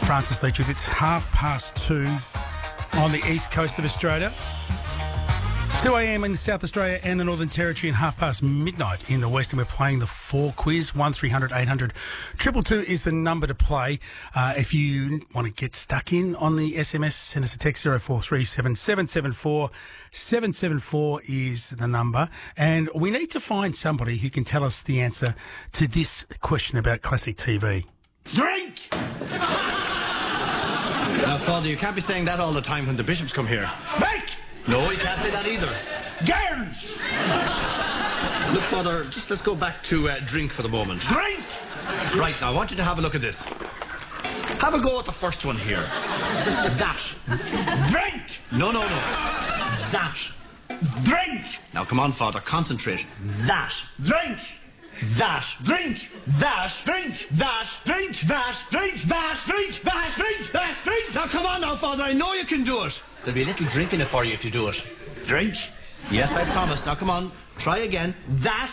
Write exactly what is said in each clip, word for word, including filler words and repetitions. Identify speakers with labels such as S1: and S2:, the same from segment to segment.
S1: Francis Leach with it's half past two on the east coast of Australia. two a.m. in South Australia and the Northern Territory and half past midnight in the West, and we're playing the four quiz. one three hundred eight hundred two two two is the number to play. Uh, if you want to get stuck in on the S M S, send us a text. zero four three seven seven seven four seven seven four is the number. And we need to find somebody who can tell us the answer to this question about classic T V.
S2: Drink!
S3: Now, Father, you can't be saying that all the time when the bishops come here.
S2: Fake!
S3: No, you can't say that either.
S2: Girls!
S3: Look, Father, just let's go back to uh, drink for the moment.
S2: Drink!
S3: Right, now, I want you to have a look at this. Have a go at the first one here. That.
S2: Drink!
S3: No, no, no. That.
S2: Drink!
S3: Now, come on, Father, concentrate. That.
S2: Drink!
S3: That.
S2: Drink!
S3: That.
S2: Drink!
S3: That.
S2: Drink!
S3: That.
S2: Drink!
S3: That.
S2: Drink!
S3: That.
S2: Drink! That! Drink!
S3: Now, come on now, Father, I know you can do it. There'll be a little drink in it for you if you do it.
S2: Drink!
S3: Yes, I promise. Now, come on. Try again. That.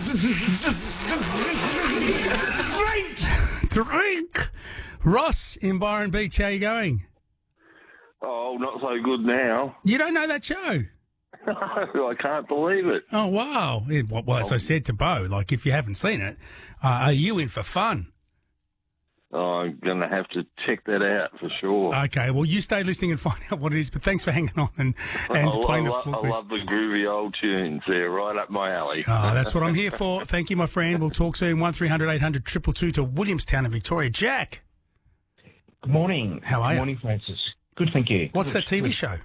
S2: Drink!
S1: Drink! Ross in Byron Beach, how you going?
S4: Oh, not so good now.
S1: You don't know that show?
S4: I can't believe it.
S1: Oh, wow. Yeah, well, well, as I said to Bo, like, if you haven't seen it, uh, are you in for fun?
S4: Oh, I'm going to have to check that out for sure.
S1: Okay, well, you stay listening and find out what it is, but thanks for hanging on and, and
S4: I,
S1: playing
S4: I,
S1: the
S4: lo-
S1: full
S4: I
S1: quiz.
S4: love the groovy old tunes. They're right up my alley.
S1: Oh, that's what I'm here for. Thank you, my friend. We'll talk soon. one three hundred eight hundred two two two to Williamstown in Victoria. Jack,
S5: Good morning.
S1: How are
S5: Good
S1: you?
S5: morning, Francis. Good, thank you.
S1: what's
S5: Good,
S1: that T V
S5: good.
S1: show?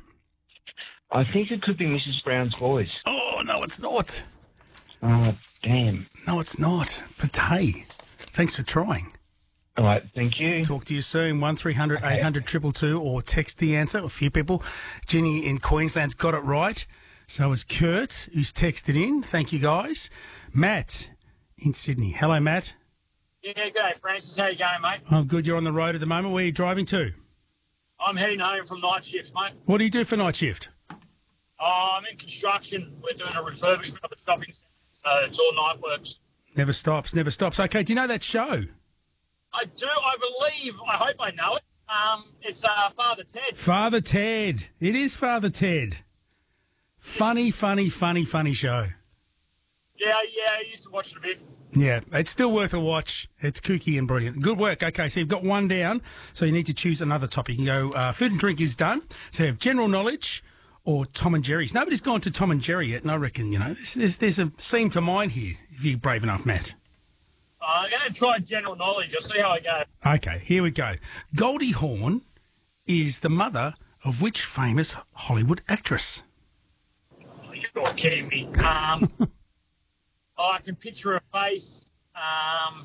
S5: I think it could be Missus Brown's Boys.
S1: Oh, no, it's not.
S5: Oh, damn.
S1: No, it's not. But hey, thanks for trying.
S5: All right, thank you.
S1: Talk to you soon. one three hundred eight hundred two two two or text the answer. A few people. Jenny in Queensland's got it right. So is Kurt, who's texted in. Thank you, guys. Matt in Sydney. Hello, Matt.
S6: Yeah, good day, Francis. How you going, mate?
S1: Oh, good. You're on the road at the moment. Where are you driving to?
S6: I'm heading home from night shifts, mate.
S1: What do you do for night shift?
S6: Oh, I'm in construction. We're doing a refurbishment of a shopping centre, so it's all night works.
S1: Never stops, never stops. Okay, do you know that show?
S6: I do, I believe, I hope I know it. Um, it's uh, Father Ted.
S1: Father Ted. It is Father Ted. Funny, funny, funny, funny show.
S6: Yeah, yeah, I used to watch it a bit.
S1: Yeah, it's still worth a watch. It's kooky and brilliant. Good work. Okay, so you've got one down, so you need to choose another topic. You can go, uh, food and drink is done. So you have general knowledge or Tom and Jerry's. Nobody's gone to Tom and Jerry yet, and I reckon, you know, there's, there's, there's a theme to mine here, if you're brave enough, Matt.
S6: Uh, I'm going to try general knowledge. I'll see how I go.
S1: Okay, here we go. Goldie Hawn is the mother of which famous Hollywood actress?
S6: Oh, you're kidding me. Um, oh, I can picture her face. Um,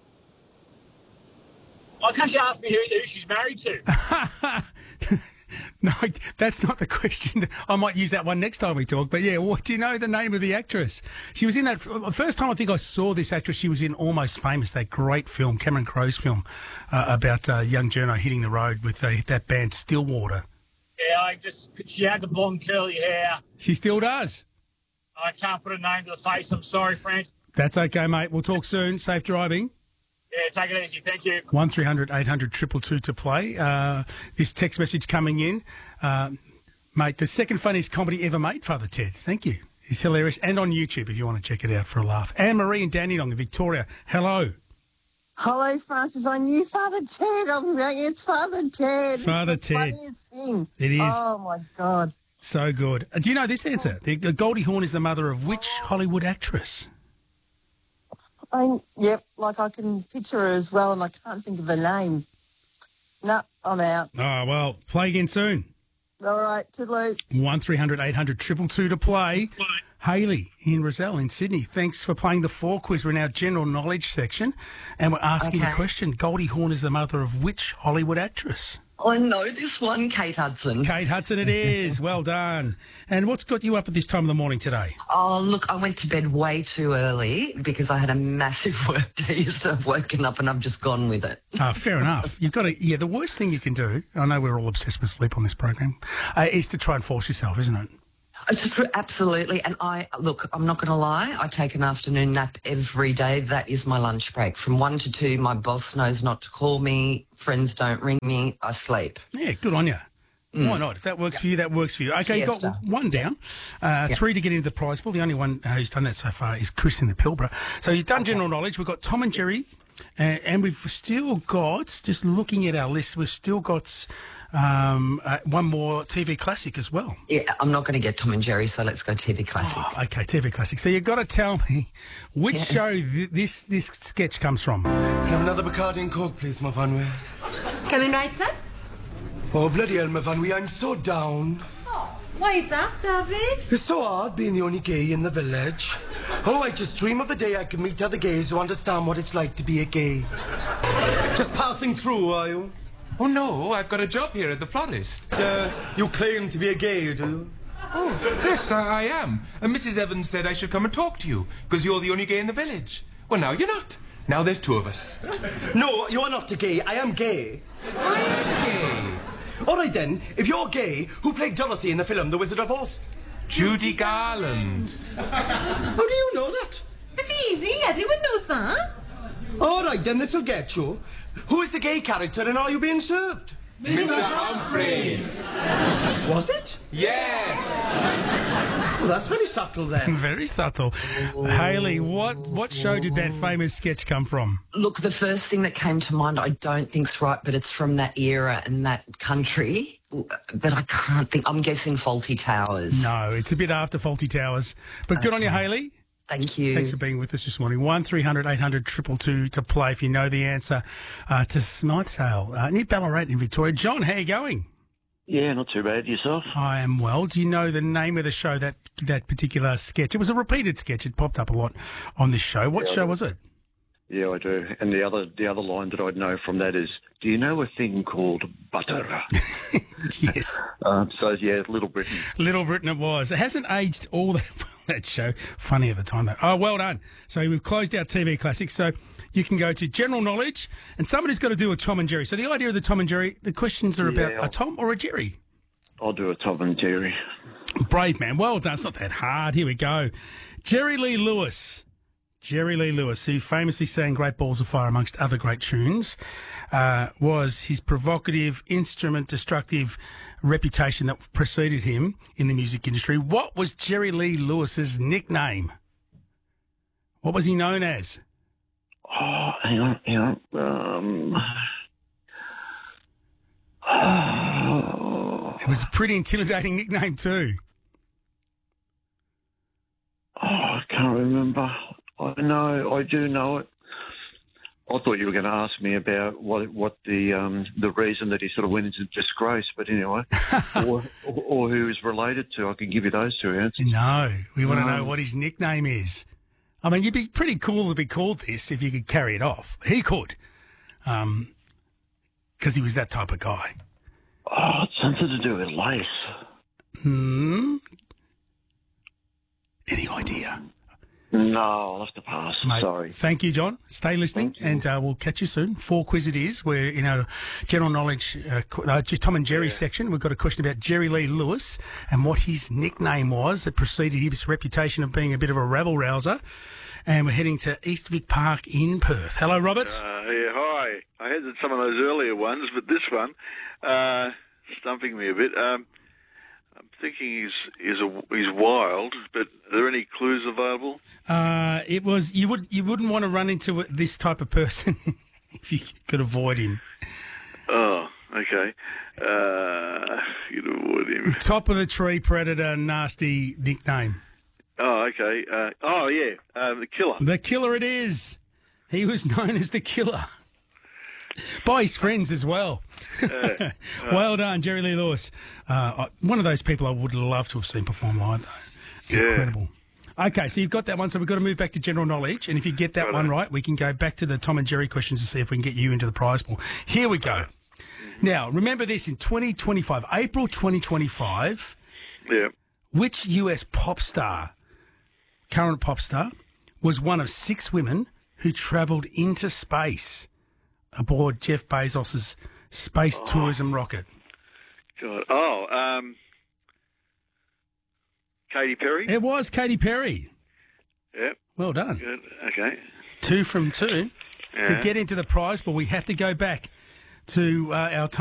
S6: why can't you ask me who, who she's married to?
S1: No, that's not the question. I might use that one next time we talk. But yeah, what do you know the name of the actress? She was in that the first time I think I saw this actress. She was in Almost Famous, that great film, Cameron Crowe's film uh, about a uh, young journo hitting the road with uh, that band Stillwater.
S6: Yeah, I just, she had the blonde curly hair.
S1: She still does.
S6: I can't put a name to the face. I'm sorry, Francis.
S1: That's okay, mate. We'll talk soon. Safe driving.
S6: Yeah, take it easy. Thank you.
S1: one three hundred eight hundred two two two to play. Uh, this text message coming in. Uh, mate, the second funniest comedy ever made, Father Ted. Thank you. It's hilarious. And on YouTube if you want to check it out for a laugh. Anne-Marie and Dandenong in Victoria. Hello.
S7: Hello, Francis. I knew Father Ted. I'm going, it's Father Ted.
S1: Father
S7: it's the
S1: Ted.
S7: funniest thing.
S1: It is.
S7: Oh, my God.
S1: So good. Uh, do you know this answer? The, the Goldie Hawn is the mother of which Hollywood actress?
S7: I, yep, like I can picture her as well, and I can't think of her name. No, I'm out.
S1: Oh, well, play again soon.
S7: All right, toodaloo.
S1: one three hundred eight hundred two two two to play. Hayley in Rozelle in Sydney. Thanks for playing the four quiz. We're in our general knowledge section, and we're asking
S8: Okay.
S1: the question, Goldie Hawn is the mother of which Hollywood actress?
S8: I know this one, Kate Hudson.
S1: Kate Hudson it is. Well done. And what's got you up at this time of the morning today?
S8: Oh, look, I went to bed way too early because I had a massive work day, so I've woken up and I've just gone with it.
S1: Ah, fair enough. You've got to, yeah, the worst thing you can do, I know we're all obsessed with sleep on this program, uh, is to try and force yourself, isn't it?
S8: It's true, absolutely. And I, look, I'm not going to lie, I take an afternoon nap every day. That is my lunch break. From one to two, my boss knows not to call me, friends don't ring me, I sleep.
S1: Yeah, good on you. Mm. Why not? If that works for you, that works for you. Okay, you've got
S8: Siesta.
S1: one down, uh,
S8: Yeah.
S1: three to get into the prize pool. The only one uh, who's done that so far is Chris in the Pilbara. So you've done general knowledge. We've got Tom and Jerry, uh, and we've still got, just looking at our list, we've still got um, uh, one more T V classic as well.
S8: Yeah, I'm not going to get Tom and Jerry, so let's go T V Classic.
S1: Oh, okay, T V classic. So you've got to tell me which
S8: Yeah.
S1: show th- this this sketch comes from.
S9: Have another Bacardi and Coke, please, my Van Wee.
S10: Coming right, sir?
S9: Oh, bloody hell, my Van Wee, I'm so down.
S10: Oh, why is that, David?
S9: It's so hard being the only gay in the village. Oh, I just dream of the day I can meet other gays who understand what it's like to be a gay. Just passing through, are you?
S11: Oh, no, I've got a job here at the florist.
S9: Uh, you claim to be a gay, do you?
S11: Oh, yes, I, I am. And Missus Evans said I should come and talk to you, because you're the only gay in the village. Well, now you're not. Now there's two of us.
S9: No, you're not a gay. I am gay.
S11: I am gay.
S9: All right, then. If you're gay, who played Dorothy in the film The Wizard of Oz?
S11: Judy Garland.
S9: How do you know that?
S10: It's easy, everyone knows that.
S9: All right, then, this'll get you. Who is the gay character and are you being served?
S11: Mister Humphreys.
S9: Was it?
S11: Yes.
S9: Well, that's very subtle then.
S1: Very subtle. Hayley, what, what show did that famous sketch come from?
S8: Look, the first thing that came to mind, I don't think's right, but it's from that era and that country. But I can't think. I'm guessing Faulty Towers.
S1: No, it's a bit after Faulty Towers. But good on you, Hayley.
S8: Thank you.
S1: Thanks for being with us this morning. one three hundred eight hundred two two two to play if you know the answer uh, to tonight's sale uh, near Ballarat in Victoria. John, how are you going?
S4: Yeah, not too bad. Yourself?
S1: I am well. Do you know the name of the show, that that particular sketch? It was a repeated sketch. It popped up a lot on this show. What
S4: Yeah,
S1: show was it?
S4: Yeah, I do. And the other the other line that I'd know from that is, do you know a thing called butter?
S1: Yes.
S4: Um, so, yeah, Little Britain.
S1: Little Britain it was. It hasn't aged all that, that show. Funny at the time, though. Oh, well done. So we've closed our T V classics. So you can go to general knowledge, and somebody's got to do a Tom and Jerry. So the idea of the Tom and Jerry, the questions are
S4: Yeah,
S1: about
S4: I'll-
S1: a Tom or a Jerry.
S4: I'll do a Tom and Jerry.
S1: Brave man. Well done. It's not that hard. Here we go. Jerry Lee Lewis. Jerry Lee Lewis, who famously sang Great Balls of Fire amongst other great tunes, uh, was his provocative, instrument destructive reputation that preceded him in the music industry. What was Jerry Lee Lewis's nickname? What was he known as?
S4: Oh, hang on, hang on. Um, oh,
S1: It was a pretty intimidating nickname too.
S4: oh, I can't remember. I know, I do know it. I thought you were going to ask me about what what the um, the reason that he sort of went into disgrace, but anyway, or, or, or who he's related to. I can give you those two answers.
S1: No, we want to know
S4: No.
S1: what his nickname is. I mean, you'd be pretty cool to be called this if you could carry it off. He could, um, because he was that type of guy.
S4: Oh, it's something to do with lace.
S1: Hmm. Any idea?
S4: No, I'll have to pass.
S1: Mate,
S4: Sorry.
S1: Thank you, John. Stay listening, and uh, we'll catch you soon. Four quiz it is. We're in our general knowledge, uh, qu- uh, Tom and Jerry section. We've got a question about Jerry Lee Lewis and what his nickname was that preceded his reputation of being a bit of a rabble-rouser. And we're heading to East Vic Park in Perth. Hello, Robert.
S12: Uh, yeah, hi. I had some of those earlier ones, but this one, uh, stumping me a bit. Um, I'm thinking he's he's a, he's wild, but are there any clues available?
S1: Uh, it was you would you wouldn't want to run into this type of person if you could avoid him.
S12: Oh, okay. Uh, you'd avoid him.
S1: Top of the tree predator, nasty nickname.
S12: Oh, okay. Uh, oh, yeah, uh, the killer.
S1: The killer it is. He was known as the killer. By his friends as well.
S12: Uh,
S1: Well done, Jerry Lee Lewis. Uh, one of those people I would love to have seen perform live, though.
S12: Yeah.
S1: Incredible. Okay, so you've got that one, so we've got to move back to general knowledge, and if you get that one right, we can go back to the Tom and Jerry questions to see if we can get you into the prize pool. Here we go. Now, remember this, in twenty twenty-five, April twenty twenty-five,
S12: Yeah.
S1: which U S pop star, current pop star, was one of six women who travelled into space aboard Jeff Bezos's space tourism rocket?
S12: God. Oh, um, Katy Perry?
S1: It was Katy Perry.
S12: Yep.
S1: Well done.
S12: Good. Okay.
S1: Two from two. To
S12: Yeah.
S1: get into the prize, but we have to go back to uh, our time.